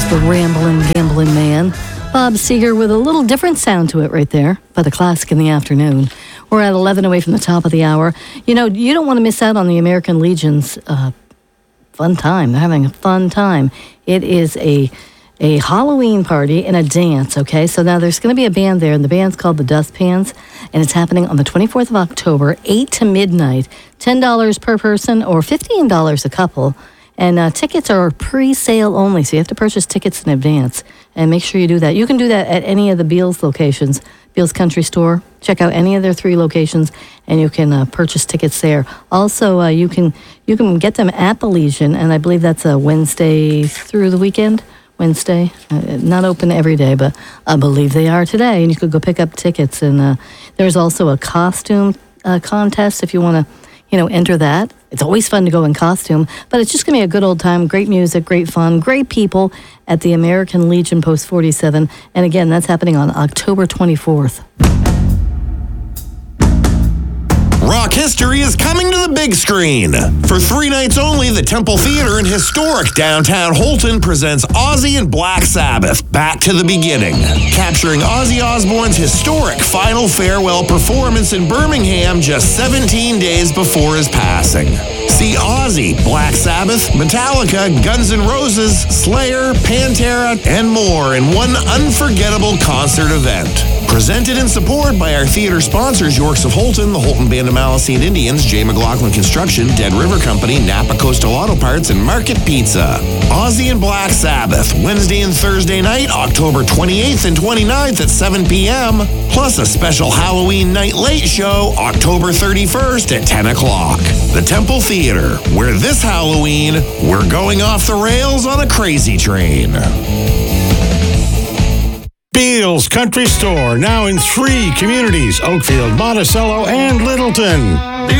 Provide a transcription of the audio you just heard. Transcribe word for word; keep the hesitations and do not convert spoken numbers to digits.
the rambling, gambling man. Bob Seger with a little different sound to it right there, but a classic in the afternoon. We're at eleven away from the top of the hour. You know, you don't want to miss out on the American Legion's uh, fun time. They're having a fun time. It is a a Halloween party and a dance, okay? So now there's going to be a band there, and the band's called the Dustpans, and it's happening on the twenty-fourth of October, eight to midnight, ten dollars per person or fifteen dollars a couple. And uh, tickets are pre-sale only, so you have to purchase tickets in advance. And make sure you do that. You can do that at any of the Beals locations, Beals Country Store. Check out any of their three locations, and you can uh, purchase tickets there. Also, uh, you can you can get them at the Legion, and I believe that's a Wednesday through the weekend. Wednesday, uh, not open every day, but I believe they are today. And you could go pick up tickets. And uh, there's also a costume uh, contest if you want to, you know, enter that. It's always fun to go in costume, but it's just going to be a good old time. Great music, great fun, great people at the American Legion Post forty-seven. And again, that's happening on October twenty-fourth. Rock history is coming to the big screen. For three nights only, the Temple Theater in historic downtown Holton presents Ozzy and Black Sabbath, Back to the Beginning, capturing Ozzy Osbourne's historic final farewell performance in Birmingham just seventeen days before his passing. See Ozzy, Black Sabbath, Metallica, Guns N' Roses, Slayer, Pantera, and more in one unforgettable concert event. Presented and supported by our theater sponsors, Yorks of Holton, the Holton Band of Maliseet Indians, J. McLaughlin Construction, Dead River Company, Napa Coastal Auto Parts, and Market Pizza. Ozzy and Black Sabbath, Wednesday and Thursday night, October twenty-eighth and twenty-ninth at seven p.m., plus a special Halloween night late show, October thirty-first at ten o'clock. The Temple Theater, where this Halloween, we're going off the rails on a crazy train. Beals Country Store, now in three communities, Oakfield, Monticello, and Littleton.